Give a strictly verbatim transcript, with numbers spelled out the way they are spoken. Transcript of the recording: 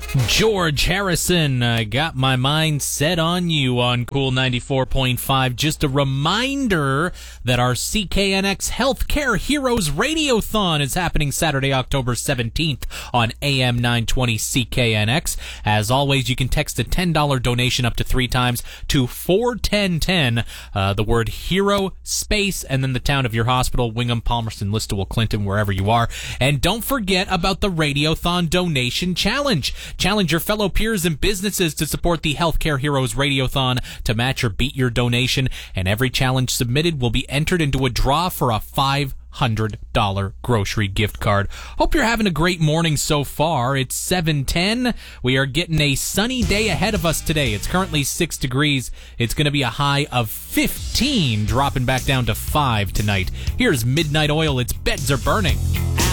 George Harrison, I got my mind set on you on Cool ninety-four point five. Just a reminder that our C K N X Healthcare Heroes Radiothon is happening Saturday, October seventeenth on A M nine twenty C K N X. As always, you can text a ten dollars donation up to three times to four ten ten, uh, the word hero, space, and then the town of your hospital, Wingham, Palmerston, Listowel, Clinton, wherever you are. And don't forget about the Radiothon Donation Challenge. Challenge your fellow peers and businesses to support the Healthcare Heroes Radiothon to match or beat your donation, and every challenge submitted will be entered into a draw for a five hundred dollars grocery gift card. Hope you're having a great morning so far. It's seven ten. We are getting a sunny day ahead of us today. It's currently six degrees. It's going to be a high of fifteen, dropping back down to five tonight. Here's Midnight Oil. Its Beds Are Burning.